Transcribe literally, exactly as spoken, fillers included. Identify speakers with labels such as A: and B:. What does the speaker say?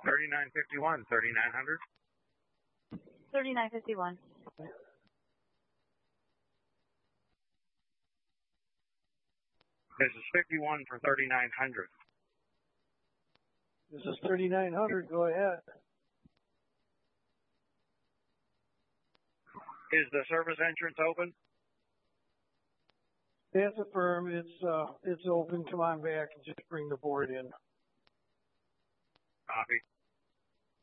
A: thirty-nine fifty-one, thirty-nine hundred.
B: thirty-nine fifty-one.
A: This is fifty-one for thirty-nine hundred.
C: This is thirty-nine hundred. Go ahead.
A: Is the service entrance open?
C: That's affirm. It's uh, it's open. Come on back and just bring the board in.
A: Copy.